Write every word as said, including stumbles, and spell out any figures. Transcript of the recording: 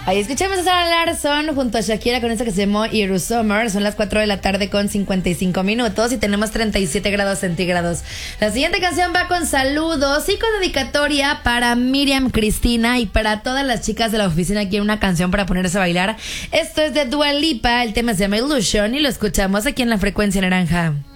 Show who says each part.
Speaker 1: Ahí escuchamos a Sara Larsson junto a Shakira con esto que se llamó Iru Summer. Son las cuatro de la tarde con cincuenta y cinco minutos y tenemos treinta y siete grados centígrados. La siguiente canción va con saludos y con dedicatoria para Miriam Cristina y para todas las chicas de la oficina. Quieren una canción para ponerse a bailar. Esto es de Dua Lipa, el tema se llama Illusion y lo escuchamos aquí en La Frecuencia Naranja.